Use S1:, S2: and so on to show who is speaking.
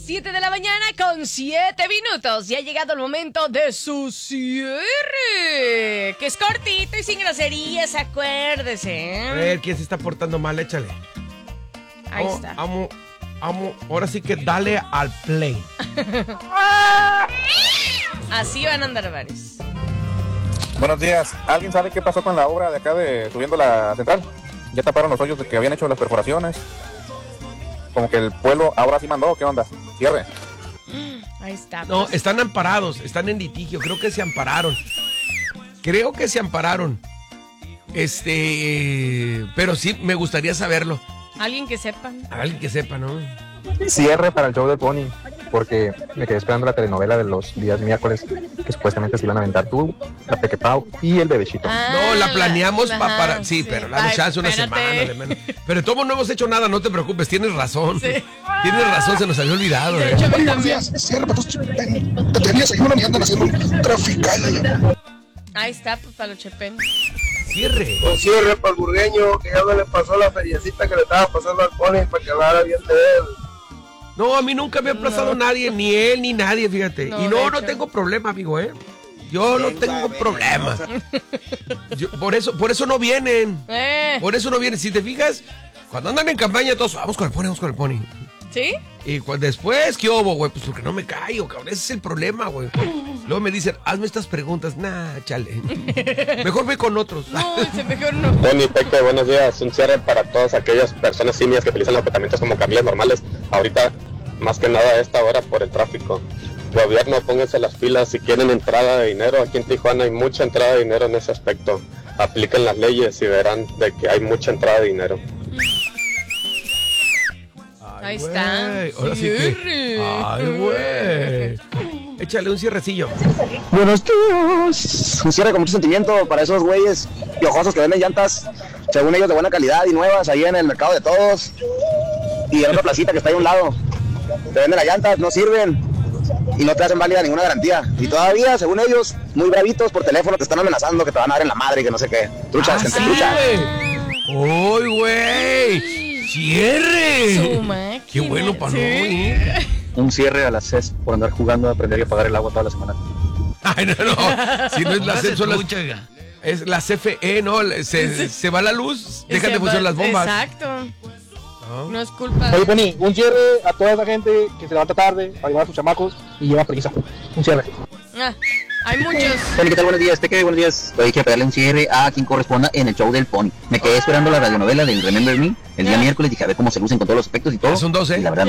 S1: 7 de la mañana con 7 minutos. Ya ha llegado el momento de su cierre, que es cortito y sin groserías, acuérdese.
S2: A ver, ¿quién se está portando mal? Échale.
S1: Ahí está.
S2: Ahora sí que dale al play.
S1: Así van a andar varios.
S3: Buenos días. ¿Alguien sabe qué pasó con la obra de acá de subiendo la central? Ya taparon los hoyos de que habían hecho las perforaciones. Como que el pueblo ahora sí mandó. ¿Qué onda? Cierre.
S1: Ahí está.
S2: No, están amparados, están en litigio. Creo que se ampararon. Pero sí, me gustaría saberlo.
S1: Alguien que sepa.
S2: Alguien que sepa, ¿no?
S3: Cierre para el show del Pony. Porque me quedé esperando la telenovela de los días miércoles, que supuestamente se iban a aventar tú, la Peque Pau y el Bebecito.
S2: No, la planeamos para... Sí,
S1: sí.
S2: pero la noche hace una
S1: Espérate.
S2: semana de menos. Pero todos no hemos hecho nada, no te preocupes, tienes razón.
S1: Sí.
S2: Tienes razón, se nos había olvidado.
S1: De hecho, a mí también.
S4: Cierre para todos. Te tenías ahí una y andan haciendo un trafical.
S1: Ahí está, pues para los chepen.
S2: Cierre.
S5: Un cierre para el burgueño, que ya no le pasó la feriecita que le estaba pasando al Pony para que hablara bien de él.
S2: No, a mí nunca me ha pasado nadie, ni él ni nadie, fíjate.
S1: No,
S2: Y
S1: de
S2: no
S1: hecho.
S2: tengo problema, amigo, ¿eh? Yo no tengo problema. Por eso no vienen. Por eso no vienen. Si te fijas, cuando andan en campaña todos, vamos con el pony.
S1: ¿Sí?
S2: Y después, ¿qué hubo, güey? Pues porque no me caigo, cabrón. Ese es el problema, güey. Luego me dicen, hazme estas preguntas. Nah, chale. Mejor ve con otros.
S1: No, ese mejor no.
S6: Tony, Peque, buenos días. Un cierre para todas aquellas personas simias que utilizan los tratamientos como camiones normales. Ahorita, más que nada a esta hora por el tráfico. Gobierno, pónganse las pilas. Si quieren entrada de dinero, aquí en Tijuana hay mucha entrada de dinero en ese aspecto. Apliquen las leyes y verán de que hay mucha entrada de dinero.
S1: Ahí está.
S2: Ahora sí que... Ay, güey. Échale un cierrecillo.
S7: Buenos días. Un cierre con mucho sentimiento para esos güeyes piojosos que venden llantas, según ellos de buena calidad y nuevas, ahí en el mercado de todos. Y en otra placita que está ahí a un lado. Te venden las llantas, no sirven y no te hacen válida ninguna garantía. Y todavía, según ellos, muy bravitos por teléfono te están amenazando que te van a dar en la madre y que no sé qué. Truchas, gente,
S2: sí,
S7: trucha.
S2: ¡Uy, güey! ¡Cierre!
S1: Su máquina.
S2: ¡Qué bueno para no
S1: Sí.
S2: ir!
S7: Un cierre a la CES por andar jugando a aprender y a pagar el agua toda la semana.
S2: Ay, no. Si no es la CES, es la CFE, ¿no? Se va la luz, dejan de funcionar las bombas.
S1: Exacto.
S2: ¿No?
S1: No es culpa
S5: Oye,
S1: de...
S5: Pony, un cierre a toda esa gente que se levanta tarde para llevar a sus chamacos y lleva prisa. Un cierre.
S1: Hay muchos.
S7: ¿Qué tal? Buenos días, Peque, buenos días. Hoy hay que pegarle un cierre a quien corresponda en el show del Pony. Me quedé esperando la radionovela del Remember Me el día miércoles, dije a ver cómo se lucen con todos los aspectos y todo.
S2: Son dos, ¿eh?
S7: Y la verdad